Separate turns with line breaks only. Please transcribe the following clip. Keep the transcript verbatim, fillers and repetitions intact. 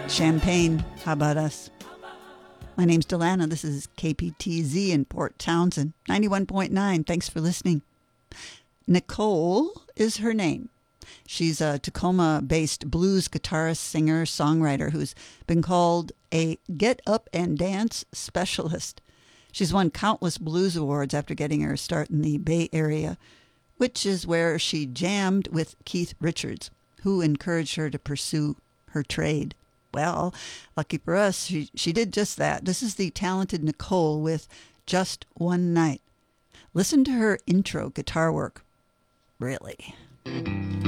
Champagne, how about us? My name's Delana. This is K P T Z in Port Townsend, ninety-one point nine. Thanks for listening. Nicole is her name. She's a Tacoma-based blues guitarist, singer, songwriter who's been called a get-up-and-dance specialist. She's won countless blues awards after getting her start in the Bay Area, which is where she jammed with Keith Richards, who encouraged her to pursue her trade. Well, lucky for us, she, she did just that. This is the talented Nicole with Just One Night. Listen to her intro guitar work. Really.